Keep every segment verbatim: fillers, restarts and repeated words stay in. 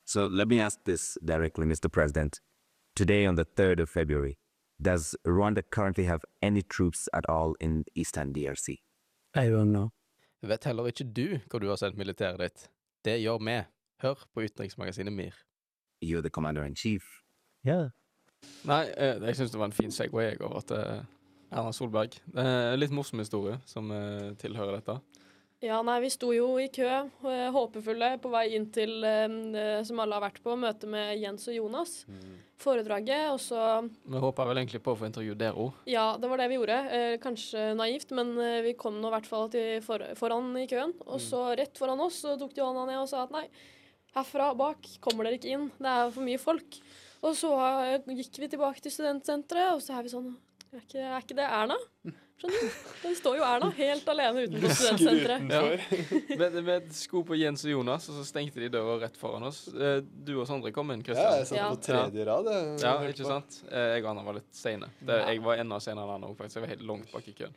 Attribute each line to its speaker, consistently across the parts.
Speaker 1: So let me ask this directly, Mister President. Today, on the third of February, does Rwanda currently have any troops at all in Eastern D R C?
Speaker 2: I don't know.
Speaker 3: Vet heller ikke du hvor du har sendt militæret ditt. Det gjør vi. Hør på utenriksmagasinet Mir.
Speaker 1: You're the commander-in-chief.
Speaker 2: Yeah.
Speaker 3: Nei, eh, jeg synes det var en fin segway jeg over til Erna Solberg. Eh, litt morsom historie som eh, tilhører dette.
Speaker 4: Ja, nei, vi sto jo i kø, eh, håpefulle, på vei inn til, eh, som alle har vært på, møte med Jens og Jonas. Mm. Foredraget, og så...
Speaker 3: Vi håper vel egentlig på å få intervju der også.
Speaker 4: Ja, det var det vi gjorde. Eh, kanskje naivt, men eh, vi kom nå i hvert fall til for, foran i køen. Og så rett foran oss, så tok de hånda ned og sa at nei, herfra bak kommer dere ikke inn. Det er for mye folk. Og så eh, gikk vi tilbake til studentsenteret, og så er vi sånn... Er ikke, er ikke det Erna? Skjønner du? Det står jo Erna helt alene utenfor studentsenteret.
Speaker 3: Ja. Med, med sko på Jens og Jonas, og så stengte de døra rett foran oss. Du og Sondre kom inn, Kristian.
Speaker 5: Ja, jeg satt
Speaker 4: Ja.
Speaker 5: på tredje rad. Jeg.
Speaker 3: Ja, ikke sant? Jeg og Anna var litt sene. Det, jeg var enda senere enn Anna, faktisk. Jeg var helt langt bak i køen.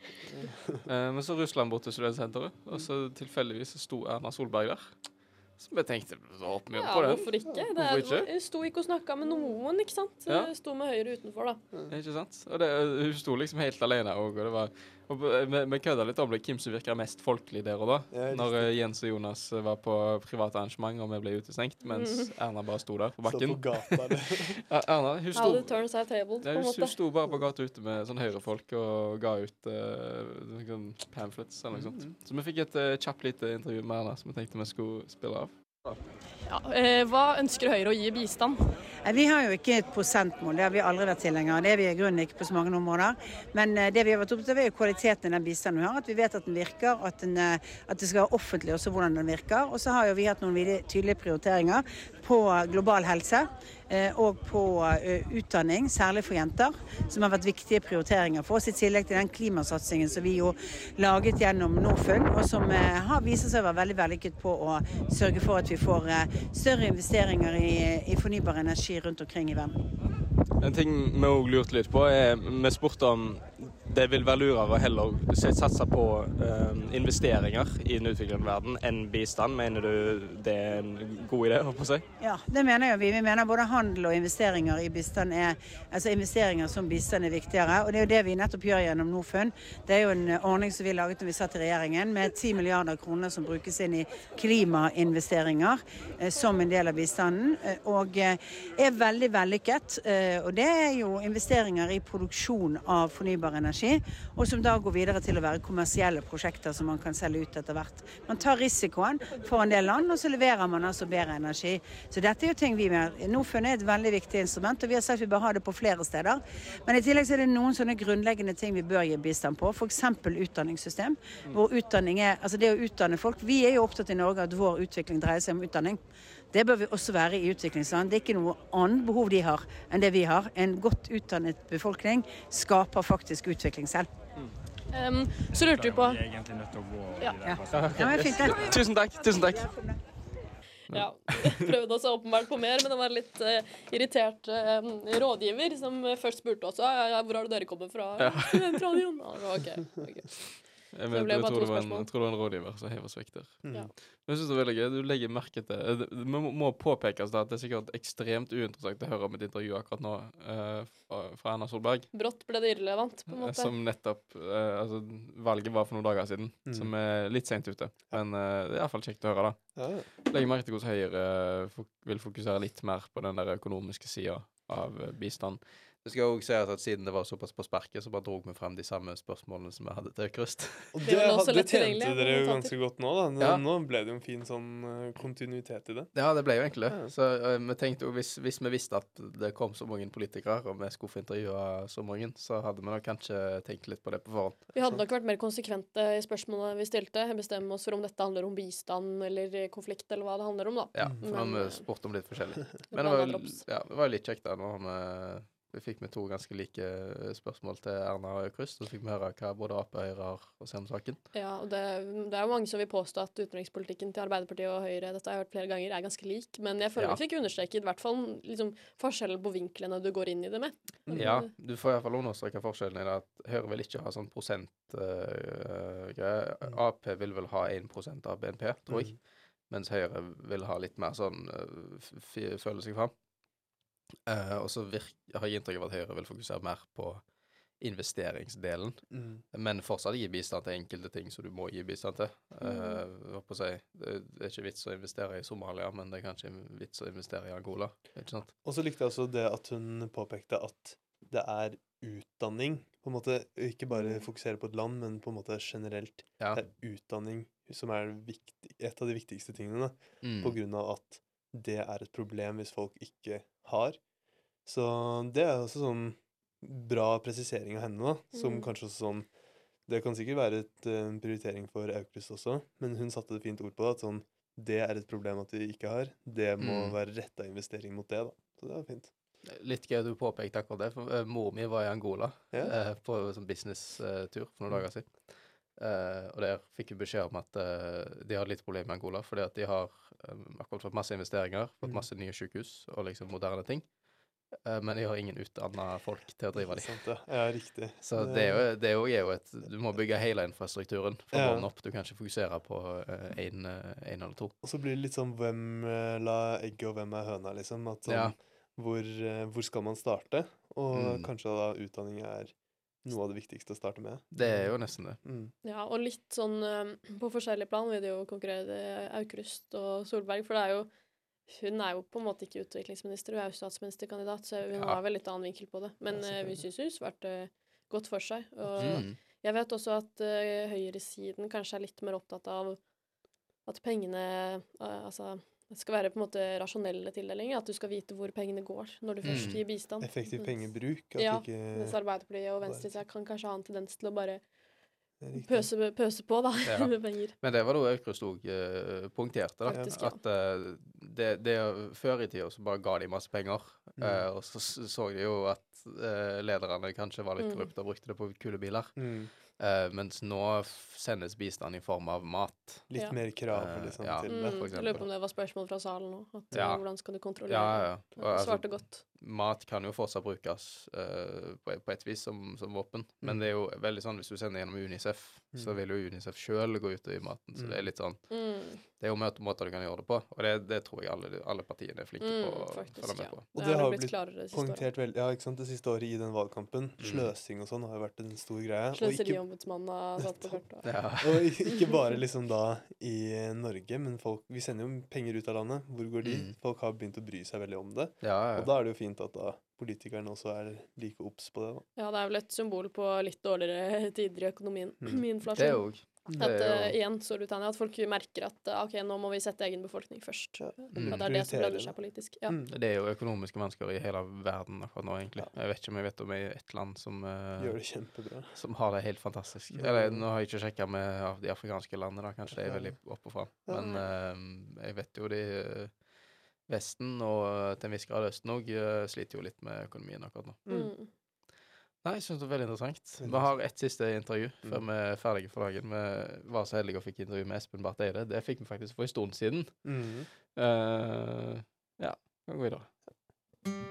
Speaker 3: Men så Russland bort til studentsenteret, og så tilfeldigvis sto Erna Solberg der. Så jeg tenkte, så håper vi
Speaker 4: Ja,
Speaker 3: på det.
Speaker 4: hvorfor ikke? Det
Speaker 3: Hvorfor ikke?
Speaker 4: Jeg sto ikke og snakket med noen, ikke sant?
Speaker 3: Ja.
Speaker 4: Jeg sto med høyre utenfor, da.
Speaker 3: Ikke sant? Og det, hun sto liksom helt alene og, og det var og vi, vi kødde litt om det, hvem som virker mest folkelig der og da.
Speaker 5: Ja,
Speaker 3: når uh, Jens og Jonas var på private arrangement og vi ble utestengt, mens
Speaker 4: Mm.
Speaker 3: Erna bare sto der på
Speaker 5: Så
Speaker 3: bakken.
Speaker 5: på gata. Det.
Speaker 3: Ja, Erna, hun
Speaker 4: How
Speaker 3: sto,
Speaker 4: the turns are tabled,
Speaker 3: ja,
Speaker 4: på en
Speaker 3: hun,
Speaker 4: måte.
Speaker 3: hun sto bare på gata ute med sånn høyrefolk og ga ut uh, sånn pamphlets eller noe sånt. Så vi fikk et uh, kjapt lite intervju med Erna som vi tenkte vi skulle spille av.
Speaker 4: Ja, eh, hva ønsker Høyre å gi bistand?
Speaker 6: Nei, Vi har jo ikke et prosentmål, det har vi aldri vært tilhengere av. Det er vi i grunnen ikke på så mange områder. Men eh, det vi har vært opptatt av er jo kvaliteten i den bistanden vi har, at vi vet at den virker, at, den, eh, at det skal være offentlig også hvordan den virker. Og så har jo vi hatt noen videre tydelige prioriteringer på global helse eh, og på eh, utdanning, særlig for jenter, som har vært viktige prioriteringer for oss, i tillegg til den klimasatsingen som vi jo laget gjennom Norfund, og som eh, har vist seg å være veldig vellykket på å sørge for at vi får eh, større investeringer i, i fornybar energi rundt omkring i verden.
Speaker 3: En ting vi også lurte litt på er, vi spurte om det vil være lurere å heller satse på uh, investeringer i den utviklende verden enn bistand. Mener du det er en god idé, håper jeg?
Speaker 6: Ja, det mener jo vi. Vi mener både handel og investeringer i bistand er, altså investeringer som bistand er viktigere, og det er jo det vi nettopp gjør gjennom Norfund. Det er jo en ordning som vi laget når vi satt i regjeringen, med ti milliarder kroner som brukes inn i klimainvesteringer eh, som en del av bistanden, eh, og eh, er veldig vellykket, eh, og det er jo investeringer i produksjon av fornybar energi, og som da går videre til å være kommersielle prosjekter som man kan selge ut etter hvert. Man tar risikoen for en del land, og så leverer man altså bedre energi. Så dette er jo ting vi med. Norfund er et veldig viktig instrument, og vi har sagt vi bør ha det på flere steder. Men i tillegg så er det noen sånne grunnleggende ting vi bør gi bistand på, for eksempel utdanningssystem, hvor utdanning er, altså det å utdanne folk. Vi er jo opptatt i Norge at vår utvikling dreier seg om utdanning. Det bør vi også være i utviklingsland. Det er ikke noe annet behov de har enn det vi har. En godt utdannet befolkning skaper faktisk utvikling selv.
Speaker 4: Um, så lurte vi på...
Speaker 7: Vi er egentlig nødt til å gå
Speaker 4: Ja.
Speaker 7: videre.
Speaker 6: Ja, ja men fint det.
Speaker 3: Tusen takk, tusen takk.
Speaker 4: Ja, prøvde også åpenbart på mer, men det var litt uh, irritert uh, rådgiver som først spurte oss, ja, ja, hvor har det dere kommet fra?
Speaker 3: Ja.
Speaker 4: Studentradioen. Ja, ok, ok.
Speaker 3: Jeg,
Speaker 4: det
Speaker 3: vet,
Speaker 4: ble
Speaker 3: jeg,
Speaker 4: bare
Speaker 3: tror
Speaker 4: to
Speaker 3: det var en,
Speaker 4: spørsmål.
Speaker 3: jeg tror det var en rådgiver som hever oss vekk der.
Speaker 4: Ja.
Speaker 3: Men jeg synes det er veldig gøy. Du legger merke til det. Det må, må påpekes da at det er sikkert ekstremt uinteressant å høre om et intervju akkurat nå uh, fra, fra Erna Solberg.
Speaker 4: Brått ble det irrelevant, på en måte.
Speaker 3: Som nettopp uh, altså, valget var for noen dager siden,
Speaker 5: Mm.
Speaker 3: som er litt sent ute. Men uh, det er i hvert fall kjekt å høre da.
Speaker 5: Ja.
Speaker 3: Legger merke til hvordan Høyre uh, fok vil fokusere litt mer på den der økonomiske siden av uh, bistand. Det skal også sies at siden det var såpass på sperket, så bare drog vi frem de samme spørsmålene som vi hadde til Krust.
Speaker 5: Og
Speaker 4: Det
Speaker 5: det,
Speaker 4: var også
Speaker 5: hadde- det
Speaker 4: lett tilgjengelig,
Speaker 5: tjente dere
Speaker 4: ja,
Speaker 5: jo
Speaker 4: notater.
Speaker 5: ganske godt nå, da. Nå,
Speaker 3: Ja.
Speaker 5: nå ble det jo en fin sånn eh, kontinuitet i det.
Speaker 3: Ja, det ble jo egentlig det.
Speaker 5: Ja.
Speaker 3: Så uh, vi tenkte jo, hvis, hvis vi visste at det kom så mange politikere, og vi skulle få intervjue så mange, så hadde vi nok kanskje tenkt litt på det på forhånd.
Speaker 4: Vi hadde nok vært mer konsekvente i spørsmålene vi stilte, bestemme oss for om dette handler om bistand eller konflikt, eller hva det handler om da.
Speaker 3: Ja, for nå har
Speaker 4: Men,
Speaker 3: vi spurt om litt forskjellig.
Speaker 4: det
Speaker 3: Men det var,
Speaker 4: blander
Speaker 3: jo-
Speaker 4: drops.
Speaker 3: ja, det var jo litt kjekt da, når vi, vi fikk med to ganske like spørsmål til Erna og Krust, og så fikk vi høre hva både Ap og Høyre har å si om saken.
Speaker 4: Ja, og det, det er jo mange som vil påstå at utenrikspolitikken til Arbeiderpartiet og Høyre, dette har jeg hørt flere ganger, er ganske lik, men jeg føler
Speaker 3: Ja.
Speaker 4: vi fikk understreket i hvert fall liksom, forskjellen på vinklene du går inn i det med.
Speaker 3: Ja, du får i hvert fall understreke forskjellen i det at Høyre vil ikke ha sånn prosent uh, greier. Ap vil vel ha en prosent av B N P, tror jeg.
Speaker 7: mens Høyre vil ha litt mer sånn uh, f- føle seg fram. Uh, og så virk, har jeg inntrykk av at Høyre vil fokusere mer på investeringsdelen,
Speaker 5: Mm.
Speaker 7: men fortsatt gi bistand til enkelte ting som du må gi bistand til. Uh, jeg håper å si, det er ikke vits å investere i Somalia, men det er kanskje vits å investere i Angola, ikke sant?
Speaker 5: Og så likte jeg også det at hun påpekte at det er utdanning, på en måte, ikke bare fokusere på et land, men på en måte generelt.
Speaker 7: Ja.
Speaker 5: Det er utdanning som er viktig, et av de viktigste tingene,
Speaker 7: Mm.
Speaker 5: på grunn av at det er et problem hvis folk ikke har. Så det er også sånn bra presisering av henne, da, som
Speaker 4: Mm.
Speaker 5: kanskje også sånn, det kan sikkert være et, eh, en prioritering for Aukrust også, men hun satte et fint ord på det, at sånn, det er et problem at vi ikke har, det må
Speaker 7: Mm.
Speaker 5: være rettet investering mot det da, så det var fint.
Speaker 7: Litt gøy at du påpekte akkurat det, for uh, mor mi var i Angola
Speaker 5: Ja.
Speaker 7: eh, på sånn business-tur for noen dager siden. Eh, og der fikk vi beskjed om at eh, de har litt problem med Angola, fordi at de har um, akkurat fått masse investeringer, fått
Speaker 5: Mm.
Speaker 7: masse nye sykehus og liksom moderne ting, Eh, men de har ingen utdannet folk til å drive
Speaker 5: Ikke
Speaker 7: de.
Speaker 5: sant, ja. Ja, riktig.
Speaker 7: Så det er jo, det er jo, er jo et, du må bygge hele infrastrukturen for
Speaker 5: Ja.
Speaker 7: å ordne opp, du kan ikke fokusere på en, en eller to.
Speaker 5: Og så blir det litt sånn hvem eh, la egget og hvem er høna, liksom. At sånn,
Speaker 7: Ja.
Speaker 5: hvor, eh, hvor skal man starte? Og
Speaker 7: Mm.
Speaker 5: kanskje da utdanning er noe av det viktigste å starte med.
Speaker 7: Det er jo nesten det.
Speaker 5: Mm.
Speaker 4: Ja, og litt sånn eh, på forskjellige plan vil det jo konkurrere Aukrust og Solberg, for det er jo hun er jo på en måte ikke utviklingsminister, hun er jo statsministerkandidat, så hun
Speaker 7: Ja.
Speaker 4: har vel litt annen vinkel på det. Men
Speaker 5: Ja,
Speaker 4: eh, vi
Speaker 5: selvfølgelig.
Speaker 4: syns hun svarte godt for seg. Og
Speaker 7: Mm.
Speaker 4: jeg vet også at uh, høyresiden kanskje er litt mer opptatt av at pengene eh, altså det skal være på en måte rasjonelle tildelinger, at du skal vite hvor pengene går når du først
Speaker 7: Mm.
Speaker 4: gir bistand.
Speaker 5: Effektiv
Speaker 4: Mens-
Speaker 5: pengebruk. At
Speaker 4: Ja,
Speaker 5: ikke
Speaker 4: Mens Arbeiderpartiet og venstresida kan kanskje ha en tendens til å bare
Speaker 5: det er riktig.
Speaker 4: pøse, pøse på, da,
Speaker 7: Ja.
Speaker 4: med penger.
Speaker 7: Men det var da Aukrust òg uh, punkterte, da.
Speaker 4: Faktisk, ja.
Speaker 7: At eh, det, det før i tida så bare ga de masse penger,
Speaker 5: Mm.
Speaker 7: eh, og så s- så de jo at eh, lederne kanskje var litt
Speaker 4: Mm.
Speaker 7: korrupte og brukte det på kule biler.
Speaker 5: Mm.
Speaker 7: Eh, mens nå f- sendes bistand i form av mat.
Speaker 5: Litt
Speaker 4: Ja.
Speaker 5: mer krav
Speaker 7: Eh,
Speaker 5: liksom,
Speaker 7: ja.
Speaker 5: til
Speaker 4: Mm,
Speaker 5: det.
Speaker 7: for
Speaker 4: jeg lurer
Speaker 7: eksempel.
Speaker 4: på om det var spørsmål fra salen nå. At,
Speaker 7: Ja.
Speaker 4: eh, hvordan skal du kontrollere?
Speaker 7: Ja, ja. Og,
Speaker 4: Jeg
Speaker 7: altså,
Speaker 4: svarte godt.
Speaker 7: mat kan jo fortsatt brukes eh, på, på et vis som, som våpen, men
Speaker 5: Mm.
Speaker 7: det er jo veldig sånn hvis du sender gjennom UNICEF, så
Speaker 5: Mm.
Speaker 7: vil jo UNICEF sjøl gå ut og gi maten. Så
Speaker 5: Mm.
Speaker 7: det er litt sånn
Speaker 4: Mm,
Speaker 7: Det er jo måter måter du kan gjøre det på, og det, det tror jeg alle, alle partiene er flinke
Speaker 4: mm,
Speaker 7: på å
Speaker 4: faktisk,
Speaker 7: følge med
Speaker 4: ja.
Speaker 7: på.
Speaker 5: Og
Speaker 4: Det
Speaker 5: det
Speaker 4: har
Speaker 5: har
Speaker 4: vel blitt
Speaker 5: blitt
Speaker 4: klarere det siste året.
Speaker 5: Poengtert vel, ja, ikke sant, det siste året i den valgkampen.
Speaker 7: Mm.
Speaker 5: Sløsing og sånn har jo vært en stor greie. Og ikke,
Speaker 4: Sløseriombudsmannen har satt på kartet.
Speaker 7: Ja.
Speaker 5: og ikke bare liksom da i Norge, men folk, vi sender jo penger ut av landet. Hvor går de?
Speaker 7: Mm.
Speaker 5: Folk har begynt å bry seg veldig om det.
Speaker 7: Ja,
Speaker 5: Og
Speaker 7: ja.
Speaker 5: da er det jo fint at da politikerne også er like obs på det. Da.
Speaker 4: Ja, det er vel et symbol på litt dårligere tider i økonomien,
Speaker 5: Mm.
Speaker 4: med inflasjon.
Speaker 7: Det òg.
Speaker 4: At
Speaker 7: Det er
Speaker 4: eh,
Speaker 7: jo
Speaker 4: igjen, Storbritannia, at folk merker at eh, ok, nå må vi sette egen befolkning først.
Speaker 5: Ja.
Speaker 7: Mm.
Speaker 4: At det er det som
Speaker 5: Prioritere
Speaker 4: lønner
Speaker 5: det.
Speaker 4: seg politisk. Ja.
Speaker 5: Mm.
Speaker 7: Det er jo økonomiske vansker i hele verden akkurat nå, egentlig.
Speaker 5: Ja.
Speaker 7: Jeg vet ikke om jeg vet om jeg er et land som, eh,
Speaker 5: Gjør det kjempebra.
Speaker 7: som har det helt fantastisk.
Speaker 5: Ja.
Speaker 7: Eller nå har jeg ikke sjekka med av de afrikanske landene, da. Kanskje det er
Speaker 5: Ja.
Speaker 7: veldig opp og fram.
Speaker 5: Ja.
Speaker 7: Men eh, jeg vet jo de eh, Vesten, og til en viss grad Østen òg, sliter jo litt med økonomien akkurat nå.
Speaker 5: Mm.
Speaker 4: Mm.
Speaker 7: Nei, jeg syns det er veldig interessant.
Speaker 5: Veldig
Speaker 7: Vi har ett siste intervju før
Speaker 5: Mm.
Speaker 7: vi er ferdige for dagen. Vi var så heldige og fikk intervju med Espen Barth Eide. Det fikk vi faktisk for en stund siden.
Speaker 5: Mm.
Speaker 7: Eh, ja, vi kan gå videre.